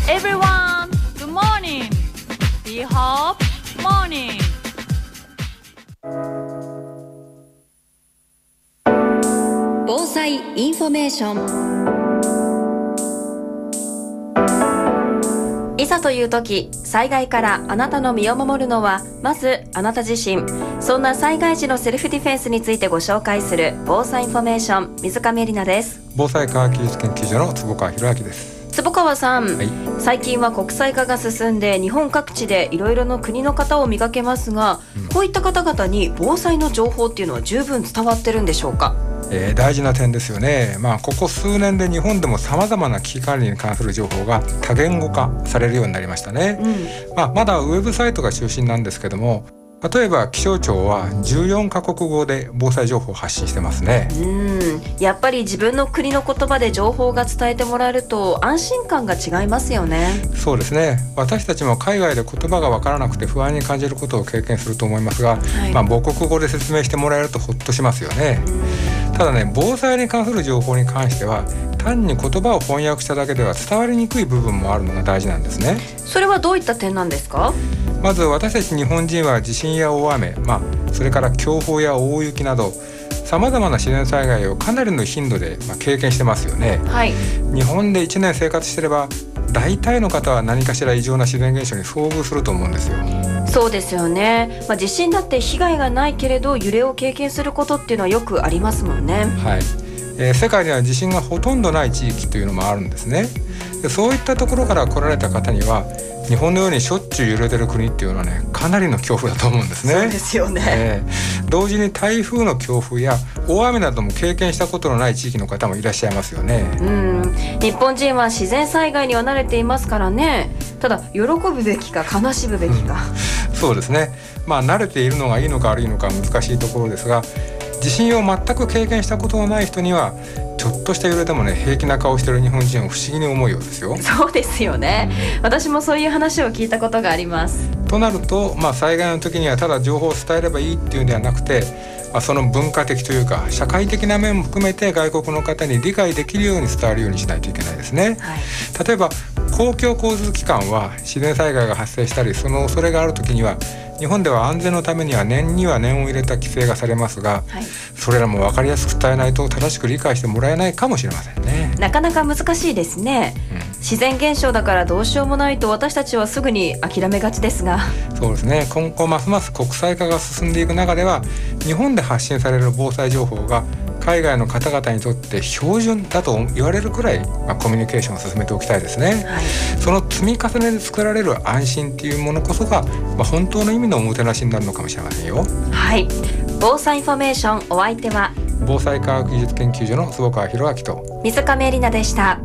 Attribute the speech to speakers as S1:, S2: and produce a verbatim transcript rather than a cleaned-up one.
S1: Everyone, good morning. We hope morning.
S2: 防災インフォメーション。いざという時、災害からあなたの身を守るのはまずあなた自身。そんな災害時のセルフディフェンスについてご紹介する防災インフォメーション、水上絵里奈です。
S3: 防災科学技術研究所の坪川博明です。
S2: 坪川さん、はい、最近は国際化が進んで日本各地でいろいろな国の方を見かけますが、うん、こういった方々に防災の情報っていうのは十分伝わってるんでしょうか？
S3: えー、大事な点ですよね。まあ、ここ数年で日本でもさまざまな危機管理に関する情報が多言語化されるようになりましたね。うんまあ、まだウェブサイトが中心なんですけども、例えば気象庁はじゅうよんカ国語で防災情報を発信してますね。
S2: うんやっぱり自分の国の言葉で情報が伝えてもらえると安心感が違いますよね。
S3: そうですね。私たちも海外で言葉が分からなくて不安に感じることを経験すると思いますが、はいまあ、母国語で説明してもらえるとほっとしますよね。ただね、防災に関する情報に関しては単に言葉を翻訳しただけでは伝わりにくい部分もあるのが大事なんですね。
S2: それはどういった点なんですか？
S3: まず私たち日本人は地震や大雨、まあ、それから強風や大雪などさまざまな自然災害をかなりの頻度で、まあ、経験してますよね。はい、日本でいちねん生活してれば大体の方は何かしら異常な自然現象に遭遇すると思うんですよ。
S2: そうですよね、まあ、地震だって被害がないけれど揺れを経験することっていうのはよくありますもんね。
S3: はいえー、世界には地震がほとんどない地域というのもあるんですね。でそういったところから来られた方には日本のようにしょっちゅう揺れてる国っていうのはねかなりの恐怖だと思うんですね。
S2: そうですよね、え
S3: ー、同時に台風の恐怖や大雨なども経験したことのない地域の方もいらっしゃいますよね。
S2: うん日本人は自然災害には慣れていますからね。ただ喜ぶべきか悲しむべきか、
S3: うん、そうですね。まあ慣れているのがいいのか悪いのか難しいところですが、地震を全く経験したことのない人にはちょっとした揺れでもね平気な顔している日本人を不思議に思うようですよ。
S2: そうですよね、うん、私もそういう話を聞いたことがあります。
S3: となると、まあ、災害の時にはただ情報を伝えればいいっていうんではなくて、まあ、その文化的というか社会的な面も含めて外国の方に理解できるように伝わるようにしないといけないですね。はい、例えば公共交通機関は自然災害が発生したりその恐れがある時には日本では安全のためには念には念を入れた規制がされますが、はい、それらも分かりやすく伝えないと正しく理解してもらえないかもしれませんね。
S2: なかなか難しいですね。うん、自然現象だからどうしようもないと私たちはすぐに諦めがちですが。
S3: そうですね。今後ますます国際化が進んでいく中では日本で発信される防災情報が海外の方々にとって標準だと言われるくらい、まあ、コミュニケーションを進めておきたいですね。はい、その積み重ねで作られる安心っていうものこそが、まあ、本当の意味のおもてなしになるのかもしれませんよ。
S2: はい、防災インフォメーションお相手は
S3: 防災科学技術研究所の坪川博明と
S2: 水上絵里奈でした。